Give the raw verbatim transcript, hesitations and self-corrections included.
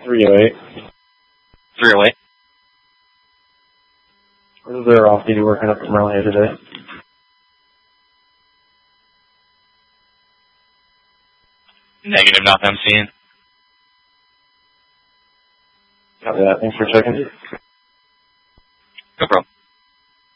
three oh eight. three oh eight. What is their off-duty working up at Merle today? Negative, nothing I'm seeing. Copy that. Thanks for checking. No problem.